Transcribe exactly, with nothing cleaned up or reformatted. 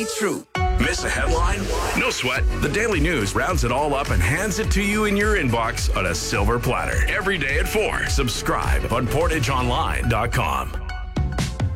True. Miss a headline? No sweat. The Daily News rounds it all up and hands it to you in your inbox on a silver platter. Every day at four. Subscribe on portage online dot com.